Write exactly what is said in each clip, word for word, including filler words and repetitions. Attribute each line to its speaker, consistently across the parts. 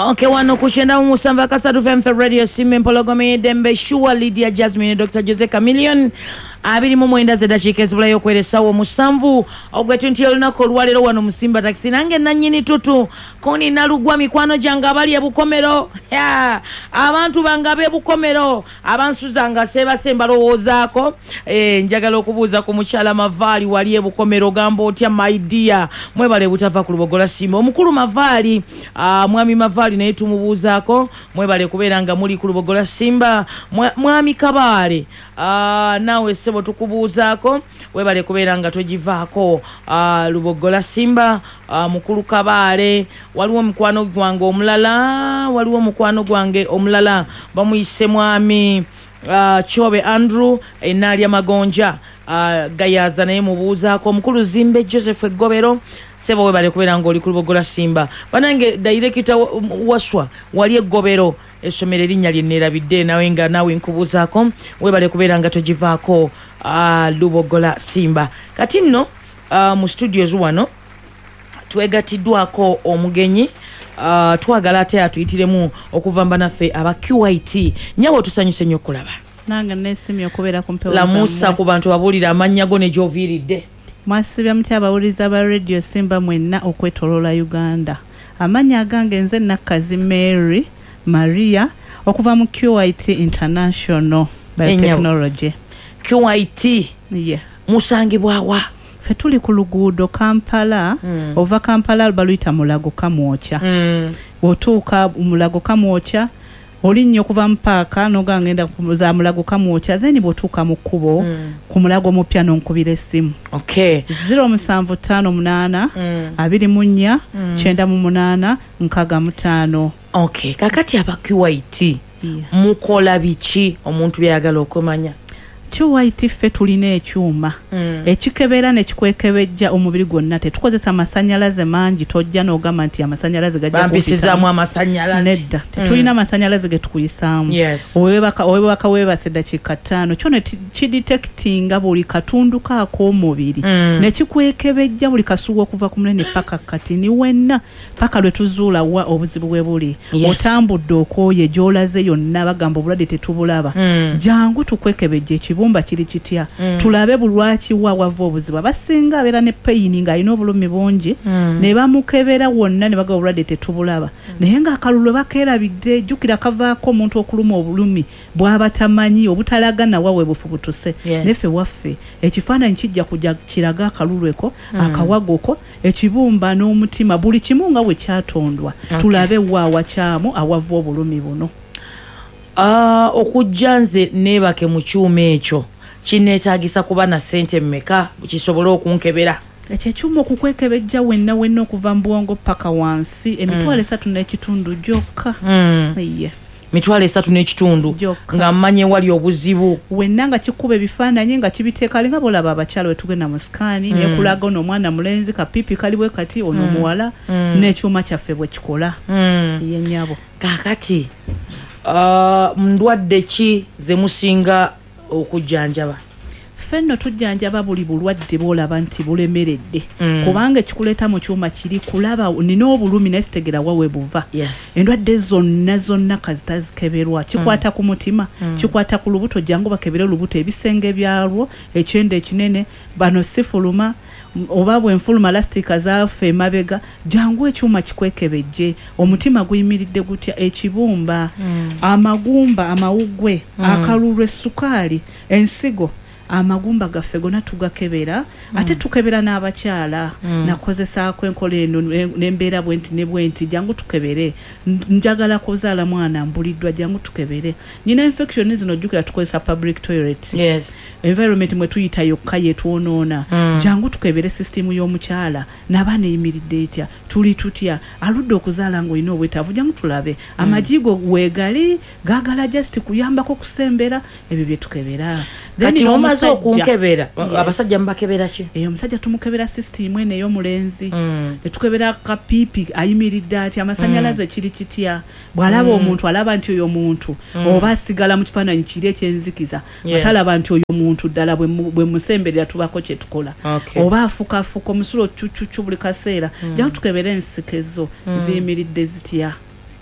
Speaker 1: Okay, wano kuchenda umusamba kasatu F M Radio Simme Mpologome Dembe Shua Lydia Jasmine Doctor Jose Chameleon abiri mu mwenda zeda chikesibula yokweresa wo musanvu ogwetu nti olunako lwalero wano musimba taxi nange nanyini tutu koni nalugwa mikwano janga bali ebukomero ya abantu bangabe ebukomero abansuzanga seba semba lowozaako eh njagala okubuuza ku muchala Mavali wali ebukomero gambo otya my dear mwebale butava ku lubogola Simba omukulu Mavali uh, mwami Mavali naye tumubuuzaako mwebale kubeeranga muli ku lubogola Simba mwami Kabale uh, nawe sebo tukubuuzaako webale kubeeranga togivaako uh, lubogola Simba uh, mukulu Kabale waliwo mukwano gwange omulala waliwo mukwano gwange omulala bamuyise mwami uh, Chobe Andrew enalya magonja uh, gayaza naye mubuuzaako omukulu Zimbe Joseph Gobero sebo webale kubeeranga oli ku lubogola Simba banange director waswa wali egobero esomero erinnya lye nerabidde nawe nga nawe nkubuuzaako webale kubeeranga togivaako uh, lubogola Simba kati nno uh, mu studios wano twegatiddwako omugenyi uh, twagala ate atuyitiremu okuvamba naffe aba Q I T nyawo tusanyuse nnyo okulaba
Speaker 2: nanga nesimye okubeera ku mpewo
Speaker 1: la musa ku bantu babuulira amanya go ne joviridde
Speaker 2: mwasibya mutya abawuliza ba Radio Simba mwenna okwetoloola Uganda amanya agange nze Nakazi Mary Maria okuva mu Q I T International Biotechnology.
Speaker 1: Q I T
Speaker 2: yeah.
Speaker 1: Musangibwawa
Speaker 2: fe tuli ku luguudo Kampala mm. ova Kampala baluyita Mulago Kamwocha mm. otuuka Mulago Kamwocha olinnyo okuva mu paaka noga ngenda za Mulago Kamwocha then botuuka mu kkubo mm. ku Mulago mupya nonkubira essimu
Speaker 1: okay
Speaker 2: zero seven five eight mm. abiri mu nnya mm. kyenda mu munaana nkaaga mu ttaano
Speaker 1: okay kakati aba Q I T yeah. mukola biki omuntu byagala okumanya
Speaker 2: Q I T ffe tulina ekyuma mm. ekikebera ne kikwekebejja omubiri gwonna tetukozesa amasanyalaze mangi tojja n'ogamba nti amasanyalaze gajja
Speaker 1: bambisizaamu amasanyalaze
Speaker 2: nedda tetulina amasanyalaze ge tukuyisaamu
Speaker 1: yes.
Speaker 2: owebaka owebaka webase dakiika ttaano kyo ne kidetectinga buli katundu kaako omubiri mm. ne kikwekebejja buli kasuwa okuva ku munene paka kati ni wenna paka lwe tuzuula wa obuzibu bwe buli yes. otambudde okooye gy'olaze yonna bagamba obulwadde tetubulaba mm. jangu tukwekebejja ekibu bumba kiri kitya mm. tulabe bulwaki wa wava obuzibu abasinga abeera ne pain nga alina obulumi bungi mm. ne bamukebera wonna ne baga obulwadde tetubulaba mm. naye nga akalulu bakeerabidde jjukira kavaako omuntu okuluma obulumi bw'aba tamanyi obutalagana wawe bufu butuse
Speaker 1: yes.
Speaker 2: nefe waffe ekifaananyi kijja kujja kiraga akalulu eko mm. akawagoko ekibumba n'omutima buli kimu nga bwe kyatondwa okay. tulabe waawa kyamu awava obulumi buno
Speaker 1: Ah uh, okujjanze nebake mu kyuma ekyo kineetaagisa kuba na sente mmeka kisobola okunkebera
Speaker 2: ekyo kyuma okukwekebejja wenna wenna okuva mbwongo paka wansi emitwalo esatu mm. n'ekitundu gyokka
Speaker 1: mm.
Speaker 2: yeah.
Speaker 1: mitwalo esatu n'ekitundu nga mmanye wali obuzibu
Speaker 2: wenna nga kikuba ebifaananyi nga kibiteeka alinga bolaba abakyalo we tugenda mu sikaani mm. nekulaga ono omwana mulenzi kapipi kaliwe kati ono omuwala mm. mm. n'ekyuma kyaffe bwe kikola mm. yennyabo
Speaker 1: kakati Uh, ndwadde ki ze musinga okujjanjaba
Speaker 2: fenno tujjanjaba buli bulwadde bolaba nti bulemeredde mm. kubanga ekikuleeta mu kyuma kiri kulaba nina obulumi nesitegera wawe buva
Speaker 1: yes.
Speaker 2: endwadde zonna zonna kazitazikeberwa kikwata mm. ku mutima mm. kikwata ku lubuto jangu bakebere olubuto ebisenge byalwo ekyenda ekinene bano sifuluma oba bwenfuluma lastika zaafe emabega jangu ekyuma kikwekebejje omutima guyimiridde gutya ekibumba mm. amagumba amawugwe mm. akalulu essukaali ensigo amagumba gaffe gonna tugakebera mm. ate tukebera n'abakyala mm. nakozesaako enkola eno n'embeera bwenti ne bwenti jangu tukebere njagala kuzaala mwana mbuliddwa jangu tukebere nyina infection zino jjukira tukozesa public toilet
Speaker 1: yes.
Speaker 2: environment mwe tuyita yokka yetwonoona mm. jangu tukebere system y'omukyala n'abaana eyimiridde etya tuli tutya aludde okuzaala ng'olina obwetaavu jangu tulabe mm. amajigo weegali gaagala just kuyambako kusembera ebyo bye tukebera
Speaker 1: kati omaze okunkebera abasajja mbakebera ki
Speaker 2: eyo omusajja tumukebera system ene ey'omulenzi mm. netukebera kapipi ayimiridde ati amasanyalaze mm. kiri kitya bw'alaba mm. omuntu alaba nti oyo muntu mm. oba asigala mu kifaananyi kiri ekyenzikiza yes. atalaba nti oyo muntu ddala bwe musemberera tubako kye tukola
Speaker 1: okay.
Speaker 2: oba afukafuka omusulo cucucu buli kaseera mm. jangu tukebera ensikezo mm. ziyimiridde zitya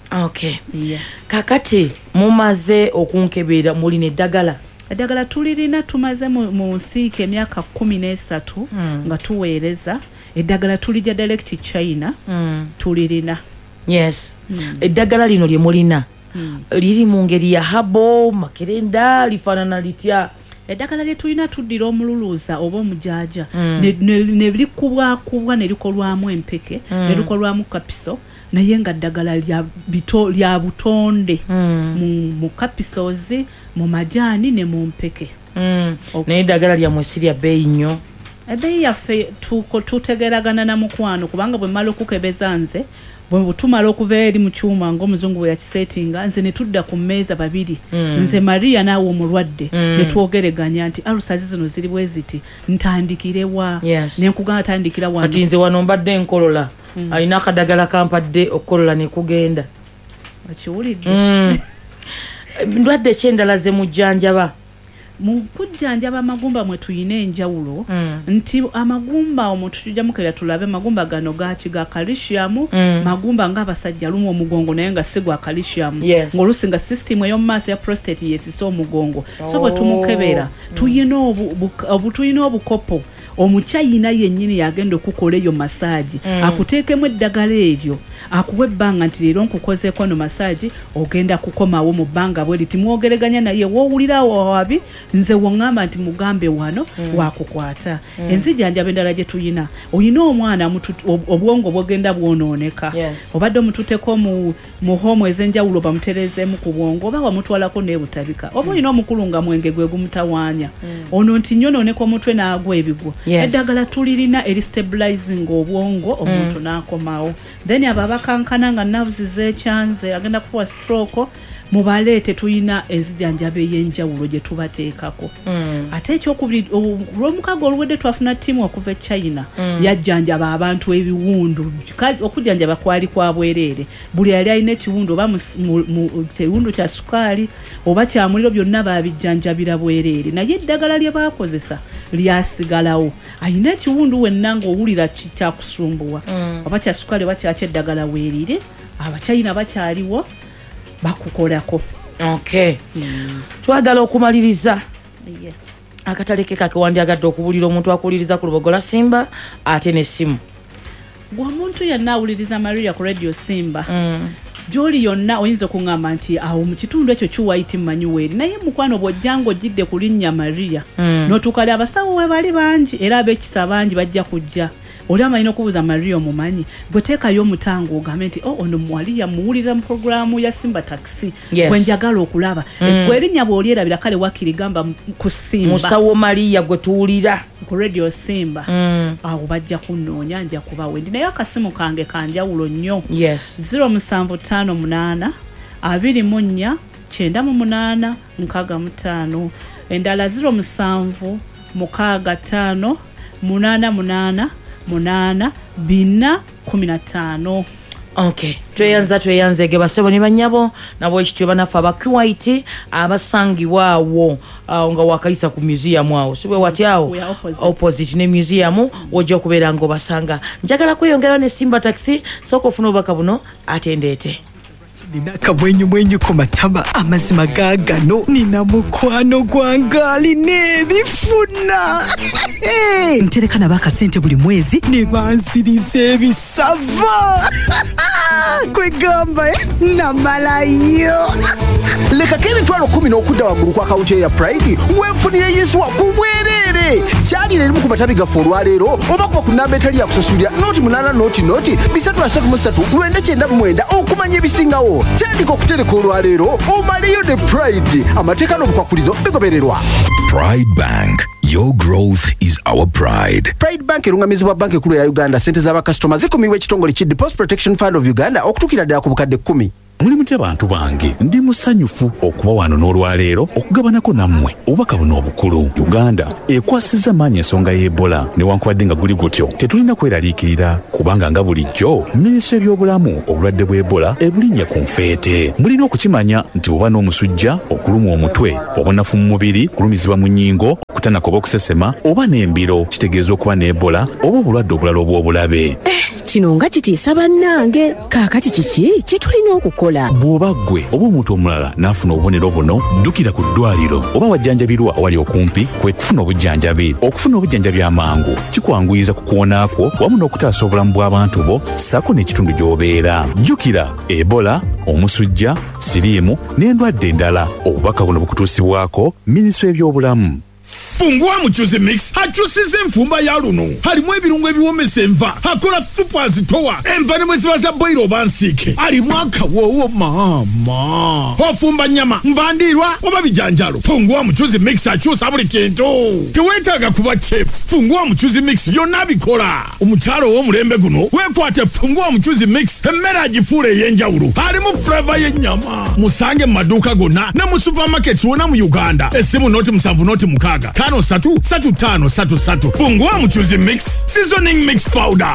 Speaker 1: Okay.
Speaker 2: Yeah.
Speaker 1: Kakati mumaze okunkebera mulina eddagala.
Speaker 2: Eddagala tulirina tumaze mu, mu nsiike emyaka kumi n'esatu mm. nga tuweereza. Eddagala tulija direct China mm. tulirina.
Speaker 1: Yes. Mm. Eddagala lino lye mulina. Mm. Liri mu ngeri ya habo, makerenda, lifaanana litya.
Speaker 2: Eddagala lye tulina tuddira omululuuza oba omujaja mm. ne, ne, ne likubwakubwa ne likolwamu empeke mm. ne likolwamu kapiso naye nga ddagala lya, bito, lya butonde mm. mu, mu kapisozi mu majaani ne mu mpeke
Speaker 1: mm. naye eddagala lyammwe si lya bbeeyi nnyo.
Speaker 2: Ebbeeyi yaffe tutegeragana na mukwano kubanga bwe mmala okukebeza nze bwe tumala okuva eri mu kyuma ng'omuzungu bwe yakisetinga nze ne tudda ku mmeeza babiri mm. nze Maria naawe omulwadde mm. ne twogeraganya nti alusazi zino ziri bwe ziti ntandikirewa
Speaker 1: yes.
Speaker 2: ne nkugamba tandikira wano
Speaker 1: ati nze wano mbadde nkolola mm. alina akadagala kampadde okukolola ne kugenda
Speaker 2: okiwulidde
Speaker 1: mm. ndwadde kyendala ze mujjanjaba
Speaker 2: mu kujjanjaba amagumba mwe tuyina enjawulo mm. nti amagumba omuntu tujja mukera tulabe magumba gano gaaki ga calcium mm. magumba ng'abasajja lumu omugongo naye nga si gwa calcium
Speaker 1: yes.
Speaker 2: ng'oluusi nga system ey'omu maaso ya prostate yesisa omugongo oh. so bwe tumukebera mm. tuyina obu, obu, tuyina obukopo omukyayina yennyini yagenda okukola eyo massage mm. akuteekemu eddagala eryo akuwa ebbanga nti leero nkukozeeko no massage ogenda kukomawo mu bbanga bwe liti mwogeraganya naye woowulirawo wabi nze woŋŋamba nti mugambe wano mm. wakukwata mm. enzijanjaba endala gye tuyina oyina omwana obwongo bwogenda bwonooneka
Speaker 1: yes.
Speaker 2: obadde omututeko mu, mu homu ez'enjawulo bamuterezeemu ku bwongo oba wamutwalako neebutabika oba oyina omukulu nga mwenge gwe gumutawaanya mm. ono nti nyonooneka omutwe n'agwa ebigwo yes. eddagala tulirina eri stabilizing obwongo omuntu mm. n'akomawo then abo abakankana nga nerves zeekyanze agenda kuwa stroke mubaleete tuyina enzijanjaba ey'enjawulo gye tubateekako mm. ate ekyokubiri olw'omukago oluwedde twafuna ttiimu okuva e China mm. yajjanjaba abantu ebiwundu okujjanjaba kwali kwa bwereere buli yali alina ekiwundu oba kiwundu kya sukaali oba kya muliro byonna baabijjanjabira bwereere naye eddagala lye baakozesa lyasigalawo alina ekiwundu wenna ng'owulira kyakusumbuwa mm. oba kya sukaali oba kyaki eddagala weerire abachina bakyaliwo bakukolako.
Speaker 1: Okay. Mm. Twagala okumaliriza. Yeah. Akataleke kakiwandyagadde okubulira omuntu akuliriza ku Lubogola Simba ate ne simu.
Speaker 2: Gwa muntu yenna awuliriza Maria ku Radio Simba.
Speaker 1: Mm.
Speaker 2: Joli yonna oyinza okungamba nti awo mu kitundu ekyo kiwaiti Manuel naye mukwano bw'ojjango jidde kulinnya Maria mm. n'otukali abasawo we bali bangi era ab'ekisa bangi bajja kujja oli amalina okubuuza Maria omumanyi bweteekayo omutango ogambe nti oh ono Maria muwulira mu programu ya Simba Taxi
Speaker 1: yes.
Speaker 2: gwe njagala okulaba mm. eggwe erinnya bw'olyerabira kale wakiri gamba ku Simba
Speaker 1: musawo Maria gwe tuwulira
Speaker 2: ku Radio Simba
Speaker 1: mm.
Speaker 2: awo bajja kunnoonya nja kubawe ndi naye akasimu kange kanjawulo nnyo
Speaker 1: yes.
Speaker 2: zero musanvu ttaano munaana abiri mu nnya kyenda mu munaana nkaaga mu ttaano endala zero musanvu mukaaga ttaano munaana munaana munaana bina kumi na ttaano.
Speaker 1: Okay, tweyanza tweyanze ge basebo ne banyabo nabo ekityo banafa abakuwaiti abasangibwa awo awo nga wakayisa ku museum awo sibwe watyawo
Speaker 2: opposite.
Speaker 1: opposite ne museum wojja okubeera ngo basanga njagala kweyongera ne Simba Taxi soko ofuna obaka buno atendete
Speaker 3: nina kabwenyu mwenyu ku matama amazima gaagano nina mukwano gwangali n'ebifuna hey! ntereka nabakasente buli mwezi ne bansiriza ebisava kwegamba eh? namalayo
Speaker 4: lekako emitwalo kumi n'okudda waggulu kwa kawunti ya Pride weefunire Yesu wakubwerere kyalira erimu ku matabi gaffe olwaleero oba kuba ku namba etali yakusasulira noti munaana noti noti bisatu asatu mu ssatu lwenda kyenda mu mwenda okumanya ebisingawo tandika okutereka olwaleero omaleyo ne Pride amateeka n'obukwakulizo bigobererwa.
Speaker 5: Pride Bank. Your growth is our pride.
Speaker 4: Pride Bank erungamizibwa banka ekkulu ya Uganda. Sente z'abakasitoma zikumibwa ekitongole ki Deposit Protection Fund of Uganda okutuukira ddala ku bukadde kkumi.
Speaker 5: Muli mutya bantu bange ndi musanyufu okuba wano n'olwaleero okugabanako nammwe obubaka buno obukulu. Uganda ekwasizza maanyi ensonga y'Ebola newankubadde nga guli gutyo tetulina kweraliikirira kubanga nga bulijjo minisitule y'ebyobulamu obulwadde bw'Ebola ebulinnya ku nfeete. Mulina okukimanya nti bw'oba n'omusujja okulumwa omutwe obunafu mu mubiri kulumizibwa mu nnyingo okutanaka oba okusesema oba n'embiro kitegeeza okuba n'Ebola oba obulwadde obulala obw'obulabe.
Speaker 6: Eh, kino nga kitiisa bannange kaakati kiki kitulina okukola
Speaker 3: ebola.
Speaker 5: bw'oba ggwe oba omuntu omulala n'afuna obubonero buno ddukira ku ddwaliro oba wajjanjabirwa awali okumpi kwe kufuna obujjanjabi. okufuna obujjanjabi amangu kikwanguyiza ku kuwona kwo wamu n'okutaasa obulamu bw'abantu bo ssaako n'ekitundu gy'obeera. jjukira ebola, omusujja, siriimu n'endwadde endala. obubaka buno bukutuusibwako minisitule y'ebyobulamu.
Speaker 6: Fungua Muchuzi Mix akyusiza enfumba ya luno. Halimu ebirungo ebiwomesa enva. Akola super zitowa. Enva ne mwesiba za boiro oba nsiike. Halimu akawowo mama. Ofumba nyama, nvandirwa oba bijanjalo. Fungua Muchuzi Mix akyusa buli kintu. Teweetaaga kuba chef. Fungua Muchuzi Mix byonna bikola. Omukyalo w'omulembe guno weekwate Fungua Muchuzi Mix emmere agifuula ey'enjawulo. Halimu flavour y'ennyama. Musange mu maduuka gonna ne mu supermarkets wonna mu Uganda. Essimu noti musanvu noti mukaaga. Tano satu satu tano satu satu. Fungua Muchuzi Mix seasoning mix powder.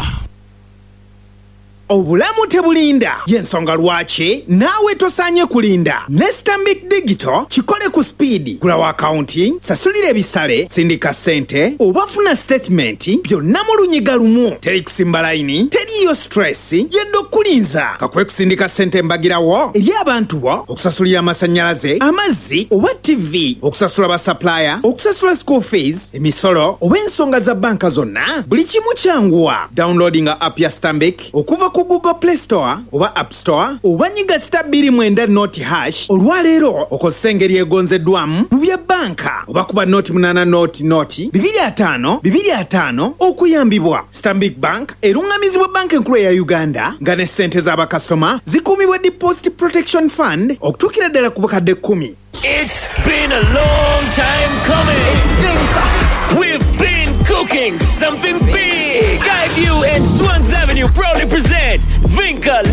Speaker 7: Obulamu tebulinda yensonga lwaki naawe tosaanye kulinda. Ne Stanbic Digital kikole ku speed. Gulawo accounting, sasulira ebisale, sindika ssente, obafuna statement, byonna mu lunyiga lumu. Teri kusimba layini, teriyo stress, yedde okulinza. Kakwe kusindika ssente mbagirawo eri abantu bo, okusasulira amasannyalaze, amazzi oba T V, okusasula ba supplier, okusasula school fees, emisolo oba ensonga za banka zonna. Buli kimu kyanguwa. Downloading app ya Stanbic okuva ku Google Play Store oba App Store oba nyiga star bbiri mwenda noti hash. Olwaleero okozesa engeri egonzeddwamu mu bya banka oba kuba noti munana noti noti bibiri ataano bibiri ataano okuyambibwa. Stanbic Bank erungamizibwa banka enkulu ya Uganda nga ne ssente z'abakasitoma zikuumibwa Deposit Protection Fund okutuukira ddala ku bakadde kkumi.
Speaker 8: It's been a long time coming. We've been cooking something big. Skyview and Swans Avenue proudly present Vinca